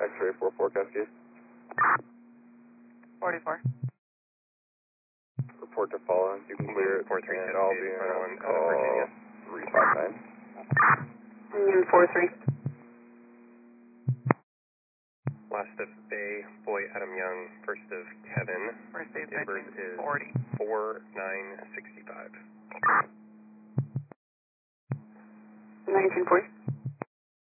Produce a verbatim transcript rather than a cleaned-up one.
X-ray four four Cascade. forty-four. Report to follow. You can clear it. four three and I'll be final one, in out of Virginia. three five nine. Union four three. Last of Bay, boy Adam Young, first of Kevin. First base Date of birth is forty. four nine sixty-five. nineteen forty.